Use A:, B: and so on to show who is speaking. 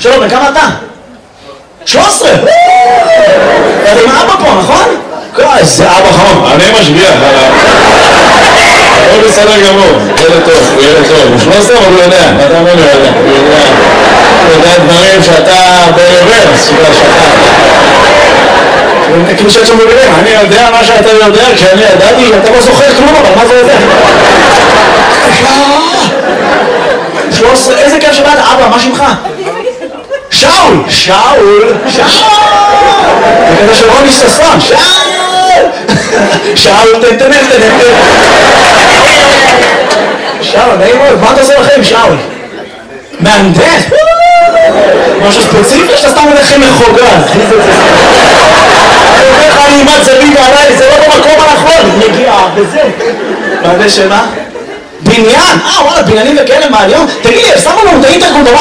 A: שלום, בכמה אתה? 13! אתה עם אבא פה, נכון? איזה אבא חמור.
B: אני משגיח עליו. הוא בסדר גמור, ילד טוב, הוא ילד טוב. הוא 13 אבל הוא יודע, אתה אומר לו יודע. הוא יודע דברים שאתה ברוורס,
A: כאילו שאת שם בגלל,
B: אני יודע מה שאתה יודע, כשאני ידעתי, אתה לא זוכר כלום, אבל מה זה יודע?
A: 13, איזה כיף שבאת, אבא, מה שמך? שאול! שאול! שאול! זה כזה של רוני ששון, שאול! שאול, תן. שאול, נעים מאוד, מה אתה עושה לכם, שאול? מהנדס? משהו ספציפי שאתה סתם הולך מחוגה, אחי זה אני אומר לך, אני אימת זבי ועליי, זה לא במקום הנכון, נגיע, וזה. מהנדס שמה? בניין? וואלה, בניינים וכאלה, מה היום? תגיד לי, שמו לנו את האינטרקום